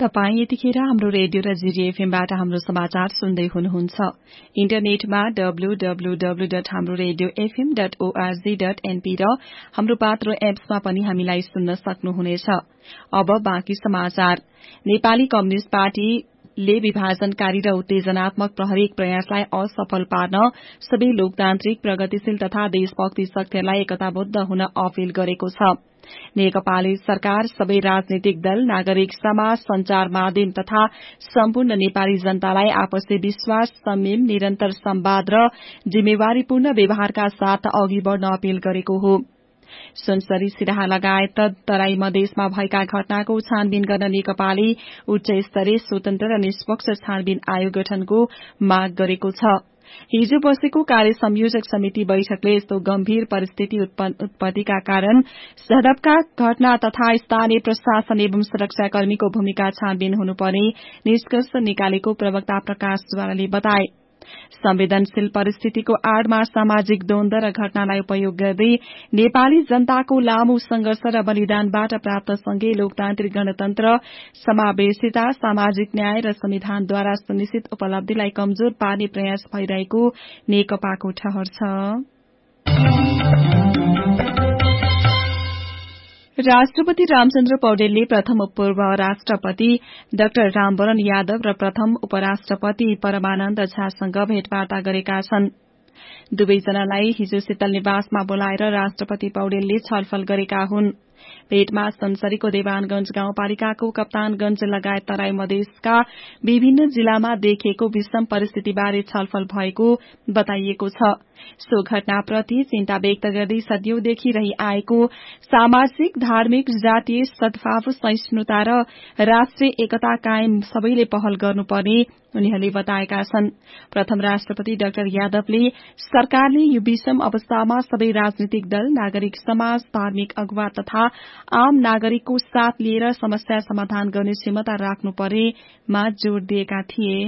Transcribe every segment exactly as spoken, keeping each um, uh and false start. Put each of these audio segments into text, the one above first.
तपाई यतिखेर हाम्रो रेडियो र जीडी एफएमबाट हाम्रो समाचार सुन्दै हुनुहुन्छ। इन्टरनेटमा डब्लु डब्लु डब्लु डट हाम्रो radio FM dot ORG dot NP र हाम्रो पात्रो एप्समा पनि हामीलाई सुन्न सक्नुहुनेछ। अब बाँकी समाचार। नेपाली कम्युनिष्ट पार्टीले विभाजनकारी र उत्तेजनात्मक हरेक प्रयासलाई असफल पार्न सबै लोकतान्त्रिक प्रगतिशील तथा देशभक्ति शक्तिहरूलाई एकताबद्ध हुन अपील गरेको छ। नेकपाले सरकार, सबै राजनीतिक दल, नागरिक समाज, संचार माध्यम तथा सम्पूर्ण नेपाली जनतालाई आपसी विश्वास, संयम, निरन्तर संवाद र जिम्मेवारीपूर्ण व्यवहारका साथ अघि बढ़न अपील गरेको हो। सुनसरी, सिराहा लगायत तराई मधेसमा भएका घटनाको छानबिन गर्न नेकपाले उच्च स्तरीय स्वतन्त्र र निष्पक्ष छानबिन आयोग गठनको माग गरेको छ। हिजो बसेको कार्य संयोजक समिति बैठकले यस्तो गम्भीर परिस्थिति उत्पत्तिका कारण झडपका घटना तथा स्थानीय प्रशासन एवं सुरक्षाकर्मीको भूमिका छानबिन हुनुपर्ने निष्कर्ष निकालेको प्रवक्ता प्रकाश द्वाराले बताए। संवेदनशील परिस्थितिको आड़मा सामाजिक द्वन्द र घटनालाई उपयोग गर्दै नेपाली जनताको लामो संघर्ष र बलिदानबाट प्राप्त संघीय लोकतान्त्रिक गणतन्त्र, समावेशिता, सामाजिक न्याय र संविधानद्वारा सुनिश्चित उपलब्धिलाई कमजोर पार्ने प्रयास भइरहेको नेकपाको ठहर छ। राष्ट्रपति रामचन्द्र पौडेलले प्रथम पूर्व राष्ट्रपति डाक्टर रामवरण यादव र प्रथम उपराष्ट्रपति परमानन्द झासँग भेटवार्ता गरेका छन्। दुवैजनालाई हिजो शीतल निवासमा बोलाएर राष्ट्रपति पौडेलले छलफल गरेका हुन्। भेटमा सुनसरीको देवानगंज गाउँपालिकाको कप्तानगंज लगायत तराई मधेसका विभिन्न जिल्लामा देखिएको विषम परिस्थितिबारे छलफल भएको बताइएको छ। सो घटनाप्रति चिन्ता व्यक्त गर्दै सदियौंदेखि रही आएको सामाजिक, धार्मिक, जातीय सद्भाव, सहिष्णुता र राष्ट्रिय एकता कायम सबैले पहल गर्नुपर्ने उनीहरूले बताएका छन्। प्रथम राष्ट्रपति डाक्टर यादवले सरकारले यो विषम अवस्थामा सबै राजनीतिक दल, नागरिक समाज, धार्मिक अगुवा तथा आम नागरिकको साथ लिएर समस्या समाधान गर्ने क्षमता राख्नुपर्नेमा जोड़ दिएका थिए।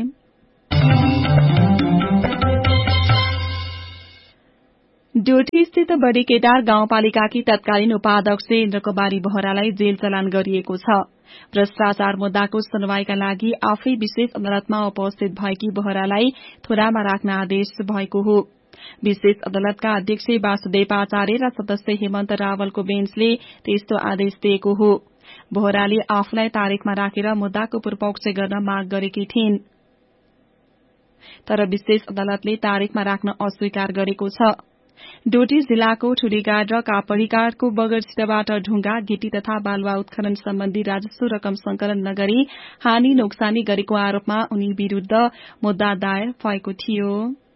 डोटी स्थित बड़ी केटार गाउँपालिकाकी तत्कालीन उपाध्यक्ष इन्द्रकुमारी बोहरालाई जेल चलान गरिएको छ। भ्रष्टाचार मुद्दाको सुनवाईका लागि आफै विशेष अदालतमा उपस्थित भएकी बोहरालाई थोरामा राख्न आदेश भएको हो। विशेष अदालतका अध्यक्ष वासुदेव आचार्य र सदस्य हेमन्त रावलको बेन्चले त्यस्तो आदेश दिएको हो। बोहराले आफूलाई तारिखमा राखेर मुद्दाको पूर्वपक्ष गर्न माग गरेकी थिइन्, तर विशेष अदालतले तारिखमा राख्न अस्वीकार गरेको छ। डोटी जिल्लाको ठुलीगाड र कापड़ीगाडको बगरसिटबाट ढुंगा, गिटी तथा बालुवा उत्खनन सम्बन्धी राजस्व रकम संकलन नगरी हानि नोक्सानी गरेको आरोपमा उनी विरूद्ध मुद्दा दायर भएको थियो।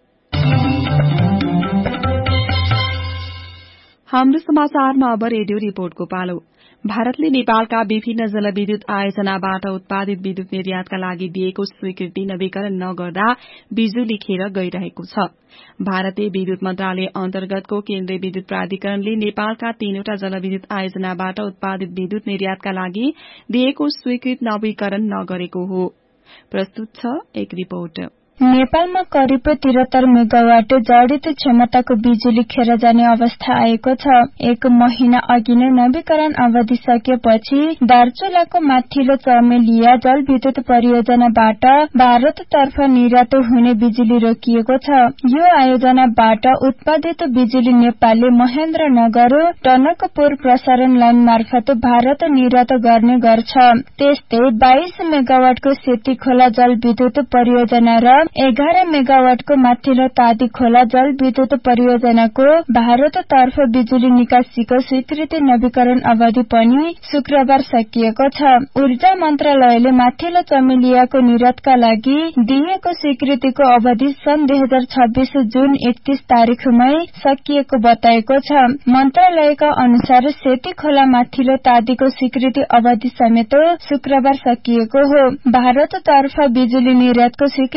हाम्रो समाचारमा अब रेडियो रिपोर्टको पालो। भारतले नेपालका विभिन्न जलविद्युत आयोजनाबाट उत्पादित विद्युत निर्यातका लागि दिएको स्वीकृति नवीकरण नगर्दा बिजुली खेर गइरहेको छ। भारतीय विद्युत मन्त्रालय अन्तर्गतको केन्द्रीय विद्युत प्राधिकरणले नेपालका तीनवटा जलविद्युत आयोजनाबाट उत्पादित विद्युत निर्यातका लागि दिएको स्वीकृति नवीकरण नगरेको हो। प्रस्तुत छ एक रिपोर्ट। नेपालमा करिब त्रिहत्तर मेगावाट जडित क्षमताको बिजुली खेर जाने अवस्था आएको छ। एक महिना अघि नै नवीकरण अवधि सकिएपछि दार्चुलाको माथिल्लो चमेलिया जलविद्युत परियोजनाबाट भारततर्फ निर्यात हुने बिजुली रोकिएको छ। यो आयोजनाबाट उत्पादित बिजुली नेपालले महेन्द्रनगर टनकपुर प्रसारण लाइन मार्फत भारत निर्यात गर्ने गर्छ। त्यस्तै बाइस मेगावाटको सेती खोला जलविद्युत परियोजना र एघार मेगावाटको माथिल्लो तादी खोला जलविद्युत परियोजनाको भारततर्फ बिजुली निकासीको स्वीकृति नवीकरण अवधि पनि शुक्रबार सकिएको छ। ऊर्जा मन्त्रालयले माथिल्लो चमेलियाको निर्यातका लागि दिएको स्वीकृतिको अवधि सन् दुई हजार छब्बीस जुन एकतीस तारिखमै सकिएको बताएको छ। मन्त्रालयका अनुसार सेती खोला माथिल्लो तादीको स्वीकृति अवधि समेत शुक्रबार सकिएको हो। भारततर्फ बिजुली निर्यातको स्वीकृति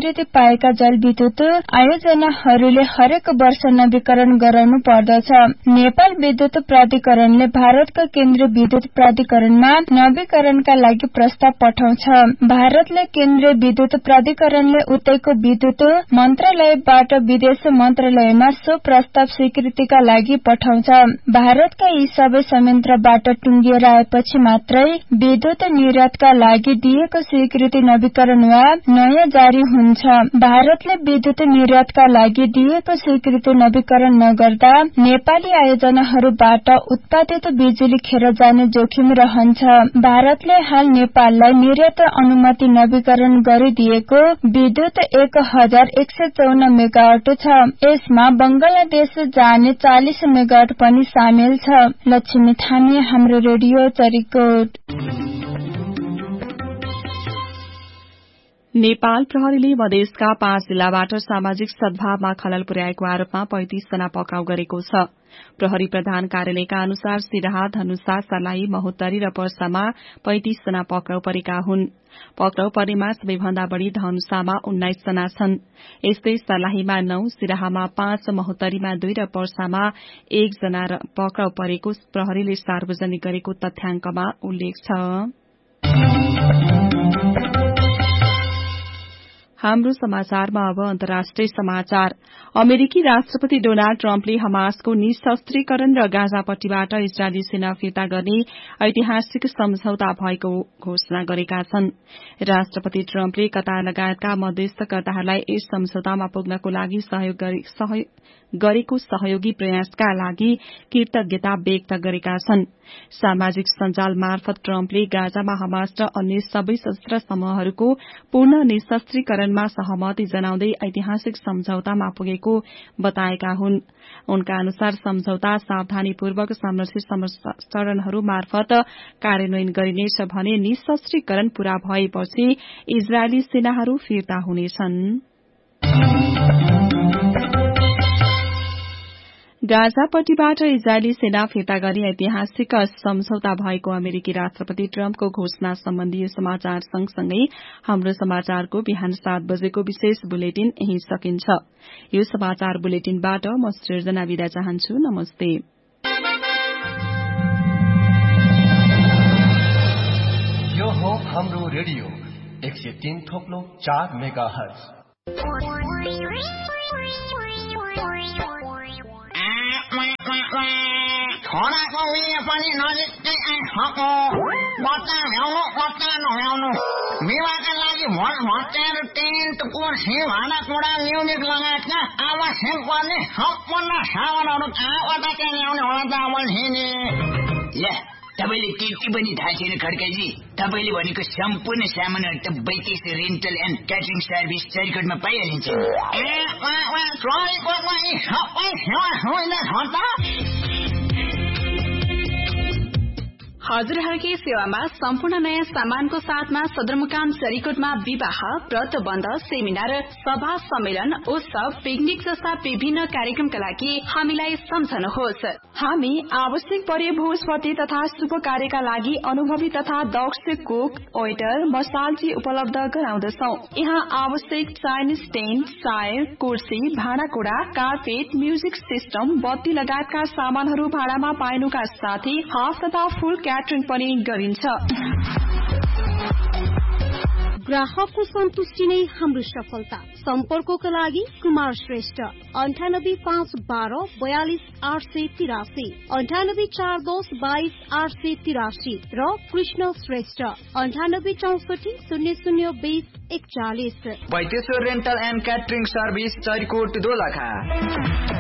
पाएका जलविद्युत आयोजनाहरूले हरेक वर्ष नवीकरण गराउनु पर्दछ। नेपाल विद्युत प्राधिकरणले भारतका केन्द्रीय विद्युत प्राधिकरणमा नवीकरणका लागि प्रस्ताव पठाउँछ। भारतले केन्द्रीय विद्युत प्राधिकरणले उतैको विद्युत मन्त्रालयबाट विदेश मन्त्रालयमा सो प्रस्ताव स्वीकृतिका लागि पठाउँछ। भारतका यी सबै संयन्त्रबाट टुंगिएर आएपछि मात्रै विद्युत निर्यातका लागि दिएको स्वीकृति नवीकरण वा नयाँ जारी हुन्छ। भारतले विद्युत निर्यातका लागि दिएको स्वीकृति नवीकरण नगर्दा नेपाली आयोजनाहरूबाट उत्पादित बिजुली खेर जाने जोखिम रहन्छ। भारतले हाल नेपाललाई निर्यात अनुमति नवीकरण गरिदिएको विद्युत एक हजार एक सय चौन्न मेगावाट छ। यसमा बंगलादेश जाने चालिस मेगावाट पनि सामेल छ। लक्ष्मी थामी, हाम्रो रेडियो चरिकोट। नेपाल प्रहरीले मधेसका पाँच जिल्लाबाट सामाजिक सद्भावमा खलल पुर्याएको आरोपमा पैंतिस जना पक्राउ गरेको छ। प्रहरी प्रधान कार्यालयका अनुसार सिराहा, धनुषा, सर्लाही, महोत्तरी र पर्सामा पैंतिस जना पक्राउ परेका हुन्। पक्राउ परेमा सबैभन्दा बढ़ी धनुषामा उन्नाइस जना छन्। यस्तै सर्लाहीमा नौ, सिराहामा पाँच, महोत्तरीमा दुई र पर्सामा एक जना पक्राउ परेको प्रहरीले सार्वजनिक गरेको तथ्याङ्कमा उल्लेख छ। हाम्रो समाचारमा अब अन्तर्राष्ट्रिय समाचार। अमेरिकी राष्ट्रपति डोनाल्ड ट्रम्पले हमासको निशस्त्रीकरण र गाजापट्टिबाट इजरायली सेना फिर्ता गर्ने ऐतिहासिक सम्झौता भएको घोषणा गरेका छन्। राष्ट्रपति ट्रम्पले कतार लगायतका मध्यस्थकर्ताहरूलाई यस सम्झौतामा पुग्नको लागि सहयोग गरेको सहयोगी प्रयासका लागि कृतज्ञता व्यक्त गरेका छन्। सामाजिक सञ्जाल मार्फत ट्रम्पले गाजामा हमास र अन्य सबै सशस्त्र समूहहरूको पूर्ण निशस्त्रीकरणमा सहमति जनाउँदै ऐतिहासिक सम्झौतामा पुगेको बताएका हुन्। उनका अनुसार सम्झौता सावधानीपूर्वक संरक्षित चरणहरू मार्फत कार्यान्वयन गरिनेछ भने निशस्त्रीकरण पूरा भएपछि इजरायली सेनाहरू फिर्ता हुनेछन्। गाजापट्टिबाट इजरायली सेना फिर्ता गर्ने ऐतिहासिक सम्झौता भएको अमेरिकी राष्ट्रपति ट्रम्पको घोषणा सम्बन्धी समाचार सँगसँगै हाम्रो समाचारको बिहान सात बजेको विशेष बुलेटिन यही सकिन्छ। यो समाचार बुलेटिनबाट म सृजना बिदा चाहन्छु। नमस्ते। यो हो हाम्रो रेडियो एक सय तीन थोप्लो चार मेगा हर्ज। छोराको उयो पनि नजिकै आइसक्यो। बच्चा ल्याउनु बच्चा नल्याउनु विवाहका लागि भोट भत्याएर टेन्ट कुर्सी भाँडाकुँडा म्युजिक लगायतका आवश्यक पर्ने सम्पूर्ण सामानहरू कहाँबाट चाहिँ ल्याउने होला त अमलसिंहजी? ले तपाईँले त्यति पनि थाहा छैन खड्काजी? तपाईँले भनेको सम्पूर्ण सामानहरू त बैतेस रेन्टल एन्ड क्याटरिङ सर्भिस चरिकोटमा पाइहालिन्छ। ए चरिकोटमा यी सबै सेवा सुविधा छ त? हजुरहरूकै सेवामा सम्पूर्ण नयाँ सामानको साथमा सदरमुकाम चरिकोटमा विवाह, व्रतबन्ध, सेमिनार, सभा, सम्मेलन, उत्सव, पिकनिक जस्ता विभिन्न कार्यक्रमका लागि हामीलाई सम्झनुहोस्। हामी आवश्यक परे भोजपट्टि तथा शुभ कार्यका लागि अनुभवी तथा दक्ष कुक, वेटर, मसालजी उपलब्ध गराउँदछौ। यहाँ आवश्यक चाइनिज टेन्ट, चाय, कुर्सी, भाँडाकुँडा, कार्पेट, म्युजिक सिस्टम, बत्ती लगायतका सामानहरू भाडामा पाइनुका साथै हाफ तथा फुल क्याटरिङ पनि गरिन्छ। ग्राहकको सन्तुष्टि नै हाम्रो सफलता। सम्पर्कको लागि कुमार श्रेष्ठ अन्ठानब्बे पाँच बाह्र बयालिस आठ सय तिरासी, अन्ठानब्बे चार दस बाइस आठ सय तिरासी र कृष्ण श्रेष्ठ अन्ठानब्बे चौसठी शून्य शून्य बीस एकचालिस। Baiteshwar rental and catering service Charikot Dolakha.